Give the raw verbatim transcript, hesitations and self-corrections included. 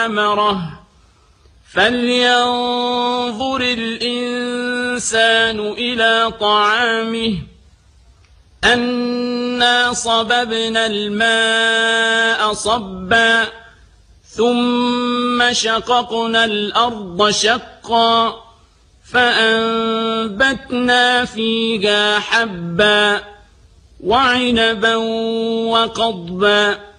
ثمرة فلينظر الإنسان إلى طعامه أنا صببنا الماء صبا ثم شققنا الأرض شقا فأنبتنا فيها حبا وعنبا وقضبا